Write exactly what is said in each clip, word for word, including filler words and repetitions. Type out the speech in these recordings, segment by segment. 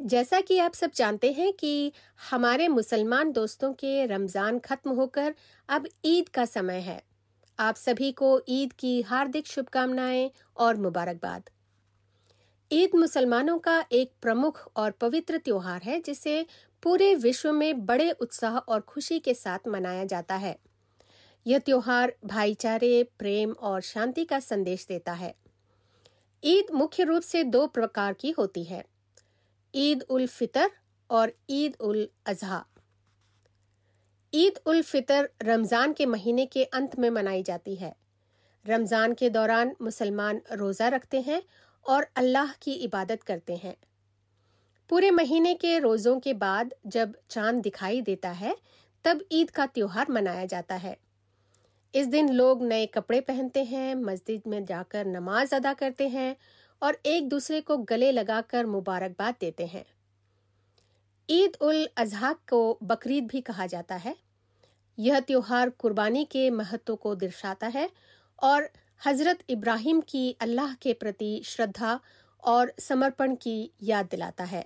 जैसा कि आप सब जानते हैं कि हमारे मुसलमान दोस्तों के रमज़ान ख़त्म होकर अब ईद का समय है। आप सभी को ईद की हार्दिक शुभकामनाएं और मुबारकबाद। ईद मुसलमानों का एक प्रमुख और पवित्र त्योहार है जिसे पूरे विश्व में बड़े उत्साह और खुशी के साथ मनाया जाता है। यह त्योहार भाईचारे, प्रेम और शांति का संदेश देता है। ईद मुख्य रूप से दो प्रकार की होती है, ईद उल फितर और ईद उल अजहा। ईद उल फितर रमज़ान के महीने के अंत में मनाई जाती है। रमज़ान के दौरान मुसलमान रोज़ा रखते हैं और अल्लाह की इबादत करते हैं। पूरे महीने के रोज़ों के बाद जब चांद दिखाई देता है तब ईद का त्योहार मनाया जाता है। इस दिन लोग नए कपड़े पहनते हैं, मस्जिद में जाकर नमाज अदा करते हैं और एक दूसरे को गले लगाकर मुबारकबाद देते हैं। ईद उल अजहा को बकरीद भी कहा जाता है। यह त्योहार कुर्बानी के महत्व को दर्शाता है और हजरत इब्राहिम की अल्लाह के प्रति श्रद्धा और समर्पण की याद दिलाता है।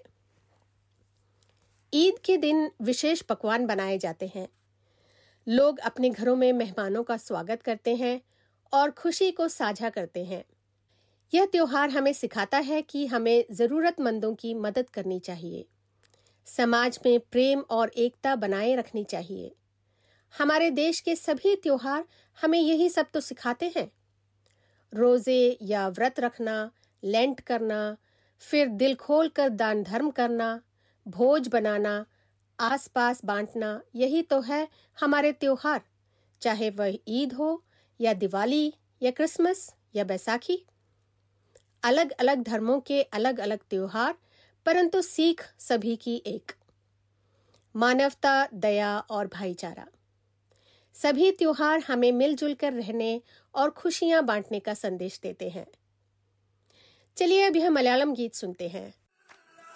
ईद के दिन विशेष पकवान बनाए जाते हैं। लोग अपने घरों में मेहमानों का स्वागत करते हैं और खुशी को साझा करते हैं। यह त्योहार हमें सिखाता है कि हमें जरूरतमंदों की मदद करनी चाहिए, समाज में प्रेम और एकता बनाए रखनी चाहिए। हमारे देश के सभी त्योहार हमें यही सब तो सिखाते हैं। रोजे या व्रत रखना, लेंट करना, फिर दिल खोल कर दान धर्म करना, भोज बनाना, आस-पास बांटना, यही तो है हमारे त्योहार, चाहे वह ईद हो या दिवाली या क्रिसमस या बैसाखी। अलग अलग धर्मों के अलग अलग त्योहार, परंतु सीख सभी की एक, मानवता, दया और भाईचारा। सभी त्योहार हमें मिलजुल कर रहने और खुशियां बांटने का संदेश देते हैं। चलिए अब यह मलयालम गीत सुनते हैं।